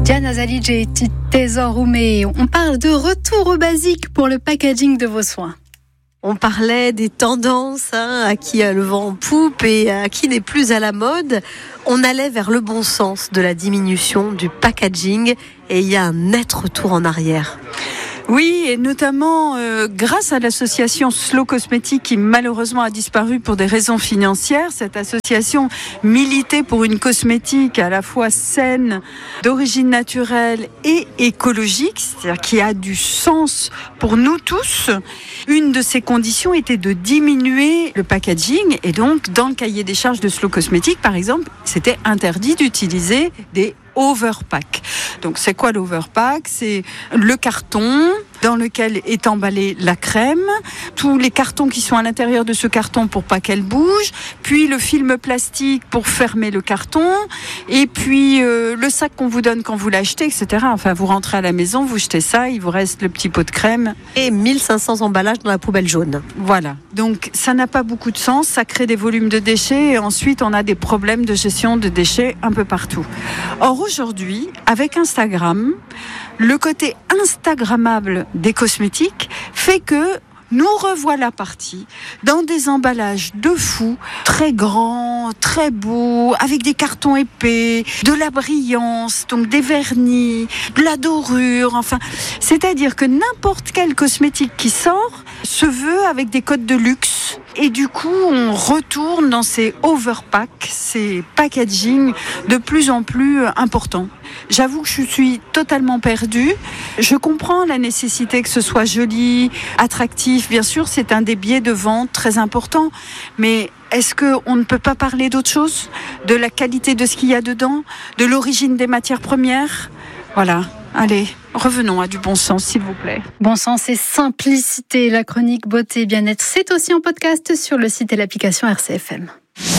Diana Zalic et Tesor Roumé. On parle de retour au basique pour le packaging de vos soins. On parlait des tendances, à qui a le vent en poupe et à qui n'est plus à la mode. On allait vers le bon sens de la diminution du packaging et il y a un net retour en arrière. Oui, et notamment grâce à l'association Slow Cosmétiques qui malheureusement a disparu pour des raisons financières. Cette association militait pour une cosmétique à la fois saine, d'origine naturelle et écologique, c'est-à-dire qui a du sens pour nous tous. Une de ces conditions était de diminuer le packaging et donc dans le cahier des charges de Slow Cosmétiques, par exemple, c'était interdit d'utiliser des overpack. Donc c'est quoi l'overpack ? C'est le carton dans lequel est emballée la crème, tous les cartons qui sont à l'intérieur de ce carton pour pas qu'elle bouge, puis le film plastique pour fermer le carton, et puis le sac qu'on vous donne quand vous l'achetez, etc. Enfin, vous rentrez à la maison, vous jetez ça, il vous reste le petit pot de crème. Et 1500 emballages dans la poubelle jaune. Voilà. Donc ça n'a pas beaucoup de sens, ça crée des volumes de déchets et ensuite on a des problèmes de gestion de déchets un peu partout. Or aujourd'hui, avec Instagram, le côté instagrammable des cosmétiques fait que nous revoilà partis dans des emballages de fou, très grands, très beaux, avec des cartons épais, de la brillance, donc des vernis, de la dorure, enfin, c'est-à-dire que n'importe quel cosmétique qui sort se veut avec des codes de luxe. Et du coup, on retourne dans ces overpacks, ces packaging de plus en plus importants. J'avoue que je suis totalement perdue. Je comprends la nécessité que ce soit joli, attractif. Bien sûr, c'est un des biais de vente très important. Mais est-ce qu'on ne peut pas parler d'autre chose ? De la qualité de ce qu'il y a dedans ? De l'origine des matières premières ? Voilà. Allez, revenons à du bon sens, s'il vous plaît. Bon sens et simplicité, la chronique beauté et bien-être, c'est aussi en podcast sur le site et l'application RCFM.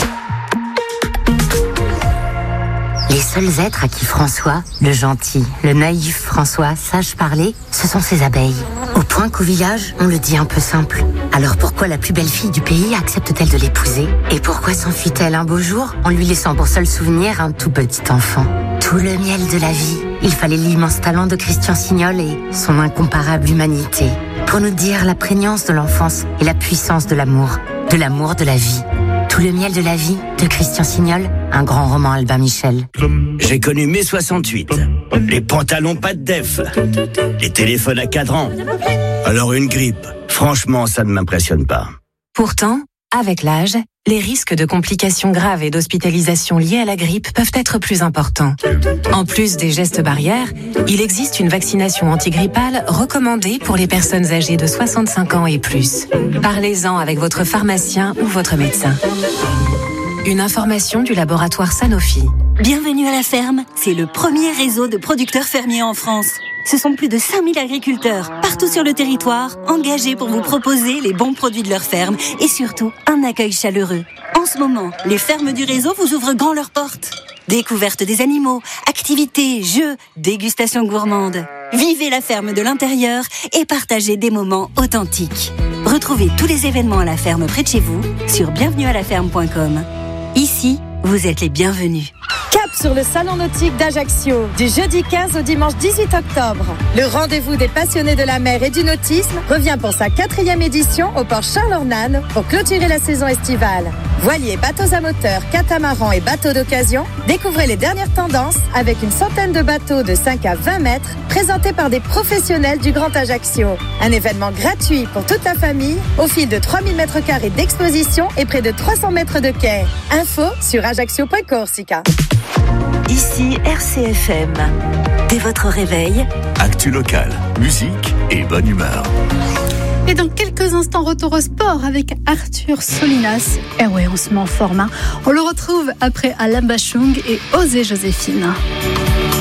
Les seuls êtres à qui François, le gentil, le naïf François, sache parler, ce sont ses abeilles. Au point qu'au village, on le dit un peu simple. Alors pourquoi la plus belle fille du pays accepte-t-elle de l'épouser ? Et pourquoi s'enfuit-elle un beau jour en lui laissant pour seul souvenir un tout petit enfant ? Tout le miel de la vie. Il fallait l'immense talent de Christian Signol et son incomparable humanité pour nous dire la prégnance de l'enfance et la puissance de l'amour de la vie. Tout le miel de la vie de Christian Signol, un grand roman Albin Michel. J'ai connu mai 68. Les pantalons pas de def. Les téléphones à cadran. Alors une grippe. Franchement, ça ne m'impressionne pas. Pourtant, avec l'âge, les risques de complications graves et d'hospitalisation liées à la grippe peuvent être plus importants. En plus des gestes barrières, il existe une vaccination antigrippale recommandée pour les personnes âgées de 65 ans et plus. Parlez-en avec votre pharmacien ou votre médecin. Une information du laboratoire Sanofi. Bienvenue à la ferme, c'est le premier réseau de producteurs fermiers en France. Ce sont plus de 5000 agriculteurs, partout sur le territoire, engagés pour vous proposer les bons produits de leur ferme et surtout un accueil chaleureux. En ce moment, les fermes du réseau vous ouvrent grand leurs portes. Découverte des animaux, activités, jeux, dégustation gourmande. Vivez la ferme de l'intérieur et partagez des moments authentiques. Retrouvez tous les événements à la ferme près de chez vous sur bienvenuealaferme.com. Ici, vous êtes les bienvenus. Cap sur le salon nautique d'Ajaccio, du jeudi 15 au dimanche 18 octobre. Le rendez-vous des passionnés de la mer et du nautisme revient pour sa 4e édition au port Charles-Ornane pour clôturer la saison estivale. Voiliers, bateaux à moteur, catamarans et bateaux d'occasion, découvrez les dernières tendances avec une centaine de bateaux de 5 à 20 mètres présentés par des professionnels du Grand Ajaccio. Un événement gratuit pour toute la famille au fil de 3000 mètres carrés d'exposition et près de 300 mètres de quai. Info sur ajaccio.corsica. Ici RCFM. Dès votre réveil, actu locale, musique et bonne humeur. Et dans quelques instants, retour au sport avec Arthur Solinas. Et ouais, on se met en forme. On le retrouve après Alain Bachung et Osée Joséphine.